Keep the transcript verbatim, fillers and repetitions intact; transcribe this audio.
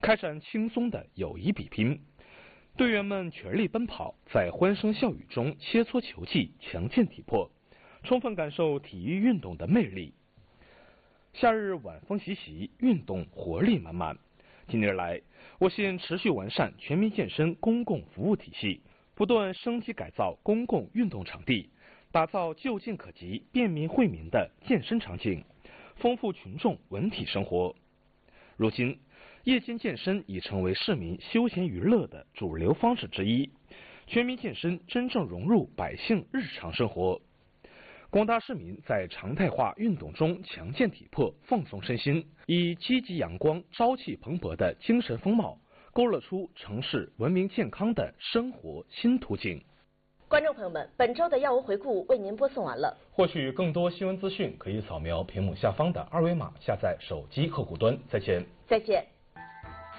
开展轻松的友谊比拼。队员们全力奔跑，在欢声笑语中切磋球技，强健体魄，充分感受体育运动的魅力。夏日晚风习习，运动活力满满。近年来，我县持续完善全民健身公共服务体系，不断升级改造公共运动场地，打造就近可及、便民惠民的健身场景，丰富群众文体生活。如今，夜间健身已成为市民休闲娱乐的主流方式之一，全民健身真正融入百姓日常生活。广大市民在常态化运动中强健体魄、放松身心，以积极阳光、朝气蓬勃的精神风貌，勾勒出城市文明健康的生活新图景。 观众朋友们，本周的要闻回顾为您播送完了。 获取更多新闻资讯，可以扫描屏幕下方的二维码，下载手机客户端。再见。 再见。